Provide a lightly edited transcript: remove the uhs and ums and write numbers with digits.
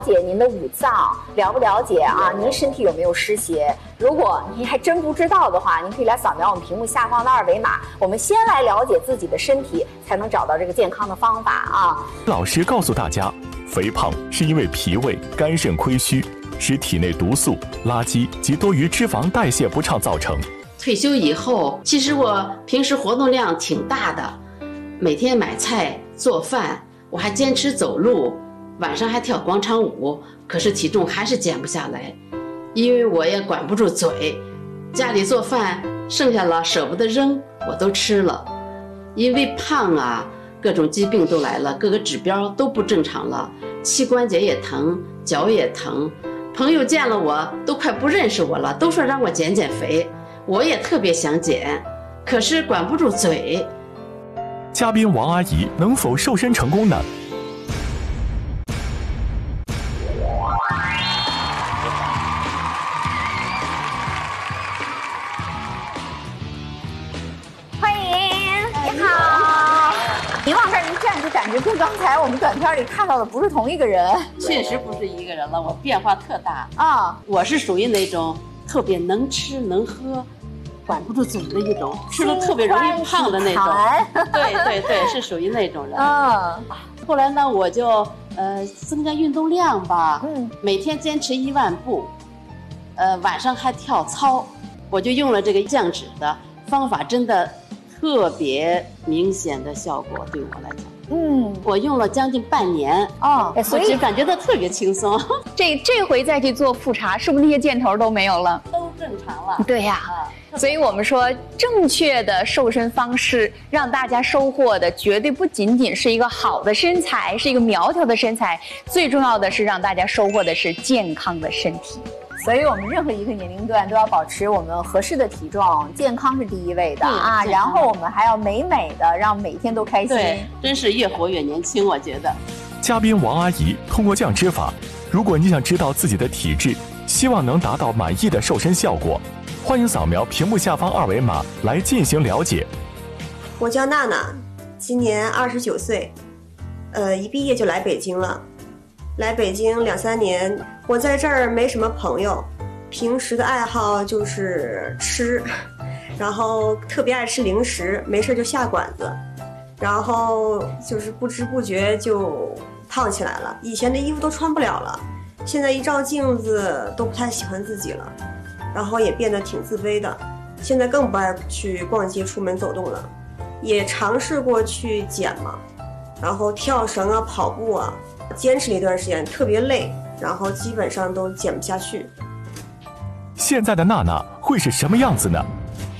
解您的五脏，了不了解啊？您身体有没有湿邪？如果您还真不知道的话，您可以来扫描我们屏幕下方的二维码。我们先来了解自己的身体，才能找到这个健康的方法啊。 老师告诉大家，肥胖是因为脾胃、肝肾亏虚，使体内毒素、垃圾及多余脂肪代谢不畅造成。 退休以后，其实我平时活动量挺大的，每天买菜做饭，我还坚持走路，晚上还跳广场舞，可是体重还是减不下来，因为我也管不住嘴，家里做饭剩下了舍不得扔，我都吃了。因为胖啊，各种疾病都来了，各个指标都不正常了，膝关节也疼，脚也疼，朋友见了我都快不认识我了，都说让我减减肥，我也特别想减，可是管不住嘴。 嘉宾王阿姨能否瘦身成功呢？ 欢迎，你好。您往这儿一站，就感觉跟刚才我们短片里看到的不是同一个人。 确实不是一个人了，我变化特大啊！ 我是属于那种特别能吃能喝，管不住嘴的一种，吃了特别容易胖的那种。对，是属于那种人。后来呢，我就增加运动量吧，每天坚持1万步，晚上还跳操，我就用了这个降脂的方法，真的特别明显的效果对我来讲。我用了将近半年所以感觉到特别轻松。 这回再去做复查，是不是那些箭头都没有了？ 都正常了。 对呀。所以我们说，正确的瘦身方式让大家收获的绝对不仅仅是一个好的身材，是一个苗条的身材，最重要的是让大家收获的是健康的身体。 所以我们任何一个年龄段都要保持我们合适的体重，健康是第一位的啊。然后我们还要美美的，让每天都开心。 对，真是越活越年轻，我觉得。 嘉宾王阿姨通过降脂法，如果你想知道自己的体质，希望能达到满意的瘦身效果，欢迎扫描屏幕下方二维码来进行了解。 我叫娜娜，今年29岁，一毕业就来北京了。来北京2、3年，我在这儿没什么朋友，平时的爱好就是吃，然后特别爱吃零食，没事就下馆子，然后就是不知不觉就胖起来了。以前的衣服都穿不了了，现在一照镜子都不太喜欢自己了，然后也变得挺自卑的，现在更不爱去逛街出门走动了。也尝试过去减嘛，然后跳绳啊跑步啊，坚持了一段时间特别累，然后基本上都减不下去。 现在的娜娜会是什么样子呢？